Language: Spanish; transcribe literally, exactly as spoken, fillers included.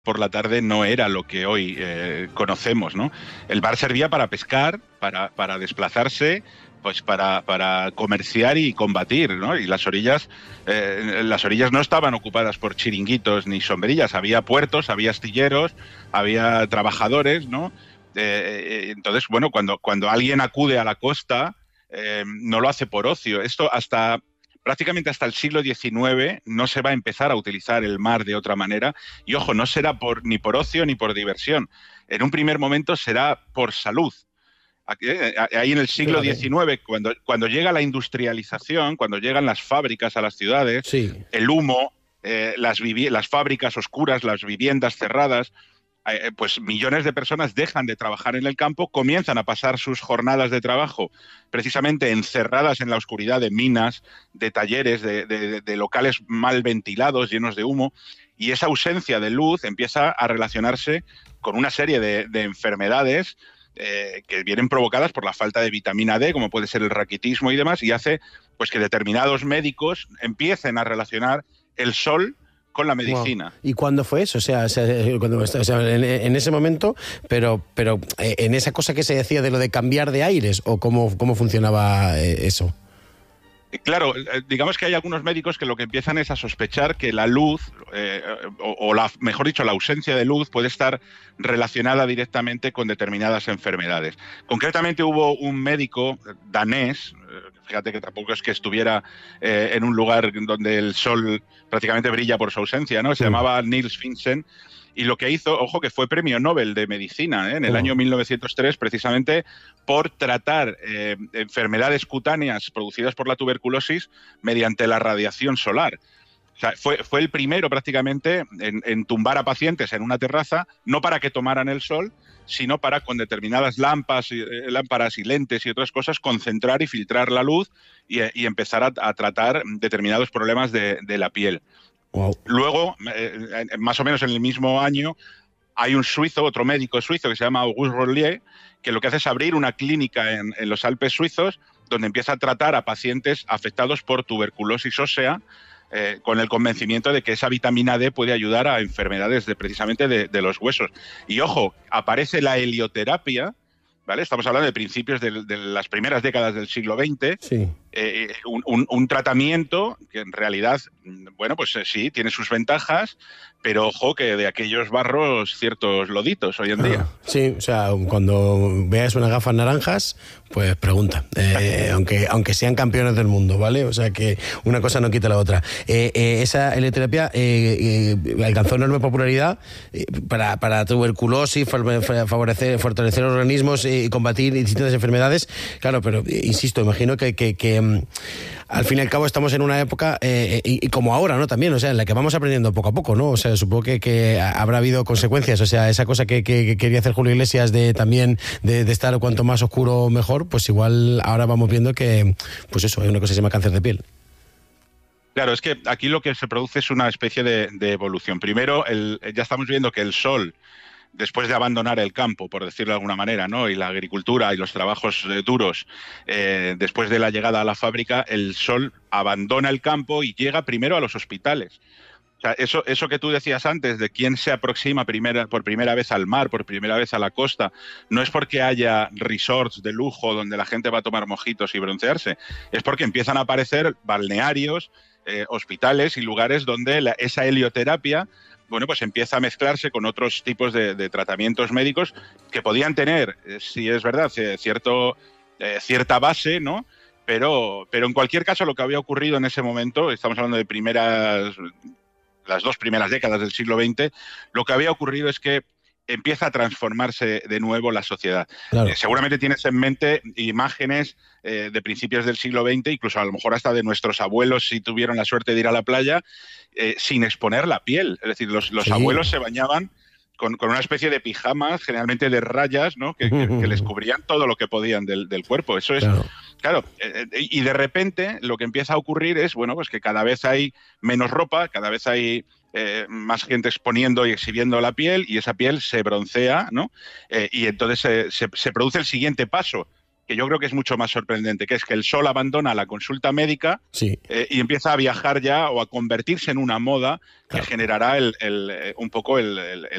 por la tarde no era lo que hoy eh, conocemos, ¿no? El bar servía para pescar, para, para desplazarse, pues para, para comerciar y combatir, ¿no? Y las orillas, eh, las orillas no estaban ocupadas por chiringuitos ni sombrillas, había puertos, había astilleros, había trabajadores, ¿no? Eh, entonces, bueno, cuando, cuando alguien acude a la costa, eh, no lo hace por ocio. Esto hasta... prácticamente hasta el siglo diecinueve no se va a empezar a utilizar el mar de otra manera y, ojo, no será por, ni por ocio ni por diversión. En un primer momento será por salud. Ahí en el siglo diecinueve, cuando, cuando llega la industrialización, cuando llegan las fábricas a las ciudades, sí. el humo, eh, las, las fábricas oscuras, las viviendas cerradas, Eh, pues millones de personas dejan de trabajar en el campo, comienzan a pasar sus jornadas de trabajo precisamente encerradas en la oscuridad de minas, de talleres, de, de, de locales mal ventilados, llenos de humo, y esa ausencia de luz empieza a relacionarse con una serie de, de enfermedades eh, que vienen provocadas por la falta de vitamina D, como puede ser el raquitismo y demás, y hace pues que determinados médicos empiecen a relacionar el sol con la medicina. Wow. ¿Y cuándo fue eso? O sea, o sea, cuando, o sea en, en ese momento, pero, pero en esa cosa que se decía de lo de cambiar de aires, ¿o cómo, cómo funcionaba eso? Claro, digamos que hay algunos médicos que lo que empiezan es a sospechar que la luz, eh, o, o la, mejor dicho, la ausencia de luz puede estar relacionada directamente con determinadas enfermedades. Concretamente hubo un médico danés, fíjate que tampoco es que estuviera eh, en un lugar donde el sol prácticamente brilla por su ausencia, ¿no? Se sí. llamaba Niels Finsen. Y lo que hizo, ojo, que fue premio Nobel de Medicina ¿eh? en el oh. año mil novecientos tres, precisamente por tratar eh, enfermedades cutáneas producidas por la tuberculosis mediante la radiación solar. O sea, fue, fue el primero prácticamente en, en tumbar a pacientes en una terraza, no para que tomaran el sol, sino para con determinadas lámparas, eh, lámparas y lentes y otras cosas concentrar y filtrar la luz y, y empezar a, a tratar determinados problemas de, de la piel. Wow. Luego, eh, más o menos en el mismo año, hay un suizo, otro médico suizo que se llama Auguste Rollier, que lo que hace es abrir una clínica en, en los Alpes suizos donde empieza a tratar a pacientes afectados por tuberculosis ósea eh, con el convencimiento de que esa vitamina D puede ayudar a enfermedades de, precisamente de, de los huesos. Y ojo, aparece la helioterapia, ¿vale? Estamos hablando de principios de, de las primeras décadas del siglo veinte. Sí. Eh, un, un, un tratamiento que en realidad, bueno, pues eh, sí, tiene sus ventajas, pero ojo que de aquellos barros ciertos loditos hoy en día. Ah, sí, o sea, cuando veas unas gafas naranjas, pues pregunta, eh, aunque, aunque sean campeones del mundo, ¿vale? O sea que una cosa no quita la otra. Eh, eh, esa helioterapia eh, eh, alcanzó enorme popularidad eh, para, para tuberculosis, favorecer, fortalecer organismos y combatir distintas enfermedades. Claro, pero eh, insisto, imagino que, que, que um, al fin y al cabo estamos en una época, eh, y, y como ahora, ¿no? También, o sea, en la que vamos aprendiendo poco a poco, ¿no? O sea, supongo que, que habrá habido consecuencias, o sea, esa cosa que, que, que quería hacer Julio Iglesias de también de, de estar cuanto más oscuro mejor, pues igual ahora vamos viendo que, pues eso, hay una cosa que se llama cáncer de piel. Claro, es que aquí lo que se produce es una especie de, de evolución. Primero, el, ya estamos viendo que el sol, después de abandonar el campo, por decirlo de alguna manera, ¿no? Y la agricultura y los trabajos eh, duros, eh, después de la llegada a la fábrica, el sol abandona el campo y llega primero a los hospitales. O sea, eso, eso que tú decías antes de quién se aproxima primera, por primera vez al mar, por primera vez a la costa, no es porque haya resorts de lujo donde la gente va a tomar mojitos y broncearse, es porque empiezan a aparecer balnearios, eh, hospitales y lugares donde la, esa helioterapia, bueno, pues empieza a mezclarse con otros tipos de, de tratamientos médicos que podían tener, eh, si es verdad, cierto, eh, cierta base, ¿no? Pero, pero en cualquier caso lo que había ocurrido en ese momento, estamos hablando de primeras... las dos primeras décadas del siglo veinte, lo que había ocurrido es que empieza a transformarse de nuevo la sociedad. Claro. Eh, seguramente tienes en mente imágenes eh, de principios del siglo veinte, incluso a lo mejor hasta de nuestros abuelos si tuvieron la suerte de ir a la playa, eh, sin exponer la piel. Es decir, los, los sí. abuelos se bañaban con, con una especie de pijamas, generalmente de rayas, ¿no? que, que, que les cubrían todo lo que podían del, del cuerpo. Eso es... Claro. Claro, eh, y de repente lo que empieza a ocurrir es, bueno, pues que cada vez hay menos ropa, cada vez hay eh, más gente exponiendo y exhibiendo la piel y esa piel se broncea, ¿no? Eh, y entonces se, se, se produce el siguiente paso, que yo creo que es mucho más sorprendente, que es que el sol abandona la consulta médica sí. eh, y empieza a viajar ya o a convertirse en una moda que claro. generará el, el, un poco el, el,